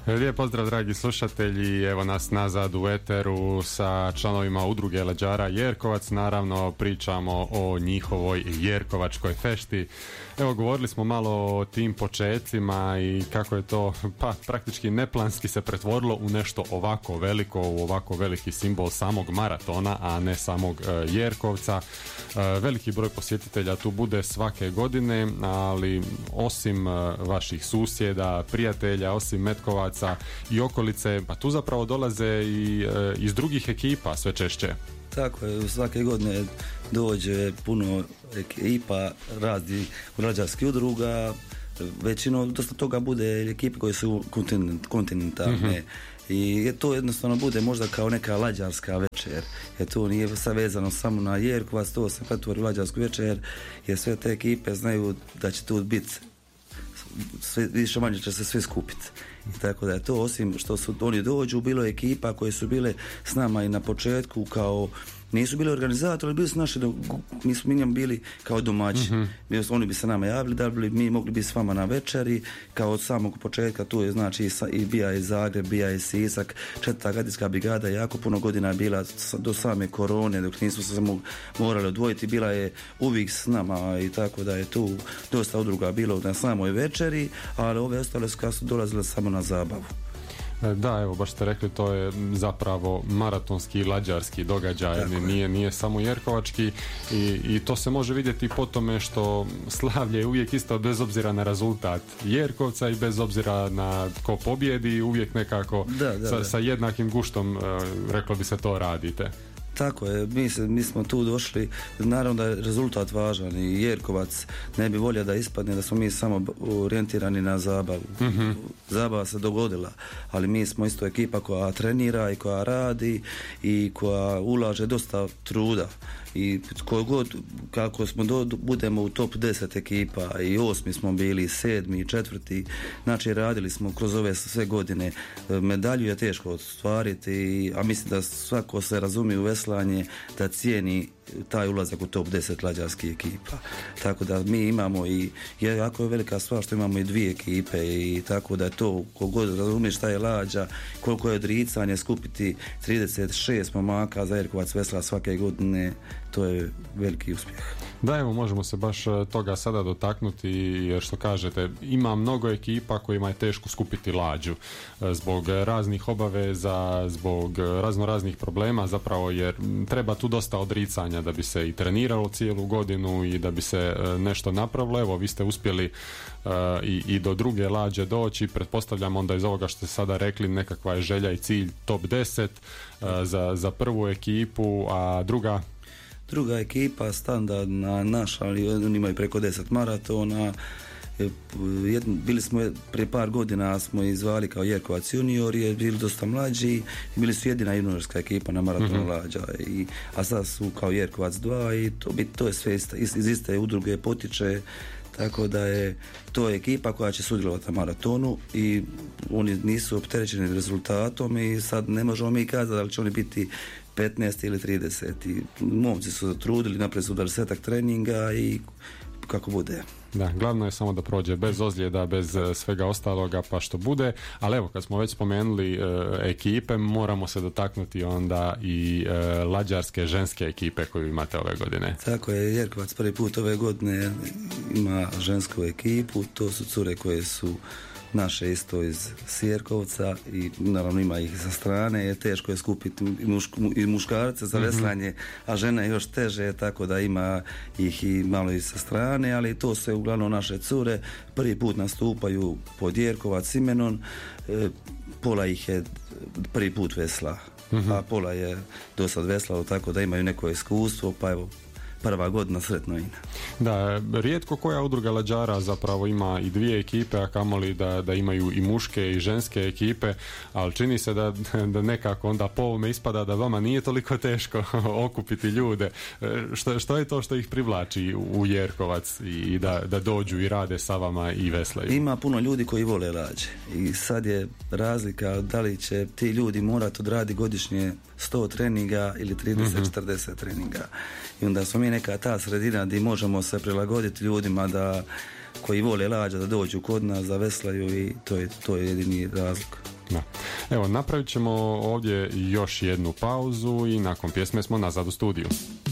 Lijep pozdrav dragi slušatelji, evo nas nazad u eteru sa članovima udruge Lađara Jerkovac, naravno pričamo o njihovoj jerkovačkoj fešti. Evo govorili smo malo o tim počecima i kako je to praktički neplanski se pretvorilo u nešto ovako veliko, u ovako veliki simbol samog maratona, a ne samog Jerkovca. Veliki broj posjetitelja tu bude svake godine, ali osim vaših susjeda, prijatelja, osim Metkovaca i okolice, pa tu zapravo dolaze i iz drugih ekipa sve češće. Tako je, svake godine dođe puno ekipa, radi lađarskih udruga, većinom dosta toga bude ekipe koje su kontinentalne. I to jednostavno bude možda kao neka lađarska večer, jer to nije vezano samo na Jerkovac, to se pretvori u lađarsku večer, jer sve te ekipe znaju da će tu biti više manje će se sve skupiti. I tako da je to, osim što su oni dođu, bilo je ekipa koje su bile s nama i na početku kao, nisu bili organizatori, bili su naši, mi smo njima bili kao domaći. Oni bi se nama javili da bi mi mogli biti s vama na večeri, kao od samog početka. Tu je znači i bija i Zagreb, bija i Sisak, 4. gardijska brigada, jako puno godina je bila do same korone, dok nismo se morali odvojiti, bila je uvijek s nama i tako da je tu dosta udruga bilo na samoj večeri, ali ove ostale su dolazile samo na zabavu. Da, evo, baš ste rekli, to je zapravo maratonski lađarski događaj, nije samo jerkovački i to se može vidjeti po tome što slavlje je uvijek isto bez obzira na rezultat Jerkovca i bez obzira na ko pobjedi, uvijek nekako sa jednakim guštom, reklo bi se, to radite. Tako je, mi smo tu došli, naravno da je rezultat važan i Jerkovac ne bi volio da ispadne da smo mi samo orijentirani na zabavu. Zabava se dogodila, ali mi smo isto ekipa koja trenira i koja radi i koja ulaže dosta truda i god kako smo budemo u top 10 ekipa i 8. smo bili, 7. 4. znači radili smo kroz ove sve godine. Medalju je teško ostvariti, a mislim da svako se razumije u veslanje da cijeni taj ulazak u top 10 lađarskih ekipa. Tako da mi imamo i jako je velika stvar što imamo i 2 ekipe i tako da je to, kogod razumije šta je lađa, koliko je odricanje, skupiti 36 momaka za Jerkovac vesla svake godine, to je veliki uspjeh. Da, evo, možemo se baš toga sada dotaknuti, jer što kažete, ima mnogo ekipa kojima je teško skupiti lađu zbog raznih obaveza, zbog raznih problema, zapravo, jer treba tu dosta odricanja da bi se i treniralo cijelu godinu i da bi se nešto napravilo. Evo, vi ste uspjeli i do druge lađe doći, pretpostavljam onda iz ovoga što ste sada rekli, nekakva je želja i cilj top 10 za prvu ekipu, a druga ekipa standardna naša, ali oni imaju preko 10 maratona. Bili smo prije par godina smo izvali kao Jerkovac junior, je bili dosta mlađi i bili su jedina juniorska ekipa na maratonu lađa, a sad su kao Jerkovac 2 i to je sve iz iste udruge potiče, tako da je to ekipa koja će sudjelovati na maratonu i oni nisu opterećeni rezultatom i sad ne možemo mi kazati da li će oni biti 15 ili 30 i momci su zatrudili, napravili su 20 treninga i kako bude. Da, glavno je samo da prođe bez ozljeda, bez svega ostaloga, pa što bude. Ali evo, kad smo već spomenuli ekipe, moramo se dotaknuti onda i lađarske ženske ekipe koju imate ove godine. Tako je, Jerkovac prvi put ove godine ima žensku ekipu, to su cure koje su naše isto iz Jerkovca i naravno ima ih sa strane, je teško je skupiti i muškarce za veslanje, a žene još teže, tako da ima ih i malo i sa strane, ali to se uglavnom naše cure prvi put nastupaju pod Jerkovac imenom, pola ih je prvi put vesla, a pola je do sad veslalo, tako da imaju neko iskustvo, pa evo, prva godina sretno ina. Da, rijetko koja udruga lađara zapravo ima i 2 ekipe, a kamoli da imaju i muške i ženske ekipe, ali čini se da nekako onda po ovome ispada da vama nije toliko teško okupiti ljude. Što je to što ih privlači u Jerkovac i da dođu i rade sa vama i veslaju? Ima puno ljudi koji vole lađe i sad je razlika da li će ti ljudi morati odraditi godišnje 100 treninga ili 30-40 treninga. I onda smo mi neka ta sredina gdje možemo se prilagoditi ljudima koji vole lađa da dođu kod nas, da veslaju i to je jedini razlog. Da. Evo, napravit ćemo ovdje još jednu pauzu i nakon pjesme smo nazad u studiju.